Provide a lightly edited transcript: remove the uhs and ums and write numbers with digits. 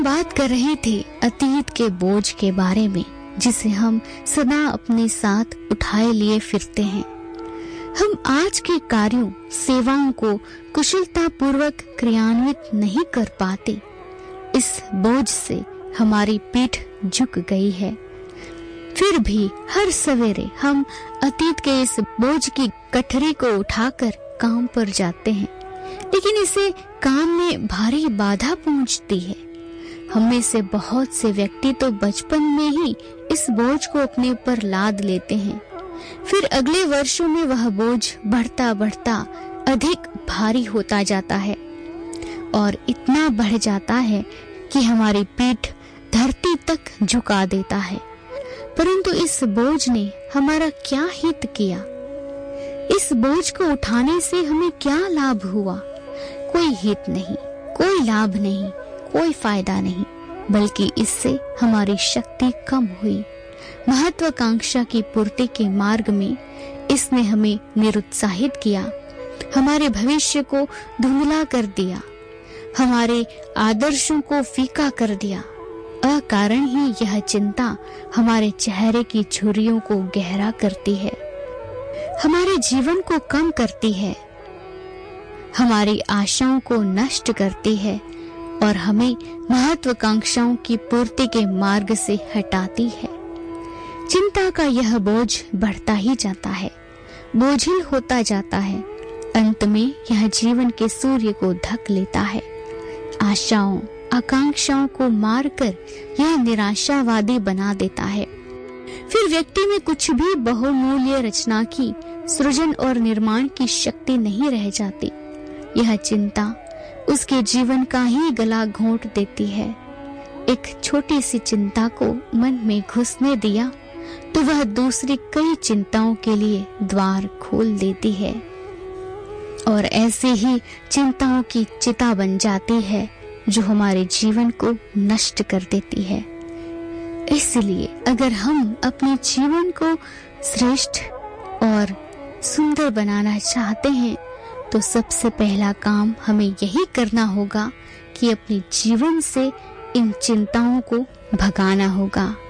बात कर रहे थे अतीत के बोझ के बारे में, जिसे हम सदा अपने साथ उठाए लिए फिरते हैं। हम आज के कार्यों, सेवाओं को कुशलता पूर्वक क्रियान्वित नहीं कर पाते। इस बोझ से हमारी पीठ झुक गई है। फिर भी हर सवेरे हम अतीत के इस बोझ की गठरी को उठाकर काम पर जाते हैं, लेकिन इसे काम में भारी बाधा पहुंचती है। हम में से बहुत से व्यक्ति तो बचपन में ही इस बोझ को अपने ऊपर लाद लेते हैं। फिर अगले वर्षों में वह बोझ बढ़ता बढ़ता अधिक भारी होता जाता है और इतना बढ़ जाता है कि हमारी पीठ धरती तक झुका देता है। परंतु इस बोझ ने हमारा क्या हित किया? इस बोझ को उठाने से हमें क्या लाभ हुआ? कोई हित नहीं, कोई लाभ नहीं, कोई फायदा नहीं, बल्कि इससे हमारी शक्ति कम हुई। महत्वाकांक्षा की पूर्ति के मार्ग में इसने हमें निरुत्साहित किया, हमारे भविष्य को धुंधला कर दिया, हमारे आदर्शों को फीका कर दिया। अकारण ही यह चिंता हमारे चेहरे की झुर्रियों को गहरा करती है, हमारे जीवन को कम करती है, हमारी आशाओं को नष्ट करती है और हमें महत्वाकांक्षाओं की पूर्ति के मार्ग से हटाती है। चिंता का यह बोझ बढ़ता ही जाता है, बोझिल होता जाता है। अंत में यह जीवन के सूर्य को ढक लेता है। आशाओं, आकांक्षाओं को मारकर यह निराशावादी बना देता है। फिर व्यक्ति में कुछ भी बहुमूल्य रचना की, सृजन और निर्माण की शक्ति नहीं रह जाती। यह चिंता उसके जीवन का ही गला घोंट देती है। एक छोटी सी चिंता को मन में घुसने दिया तो वह दूसरी कई चिंताओं के लिए द्वार खोल देती है और ऐसे ही चिंताओं की चिता बन जाती है जो हमारे जीवन को नष्ट कर देती है। इसलिए अगर हम अपने जीवन को श्रेष्ठ और सुंदर बनाना चाहते हैं तो सबसे पहला काम हमें यही करना होगा कि अपने जीवन से इन चिंताओं को भगाना होगा।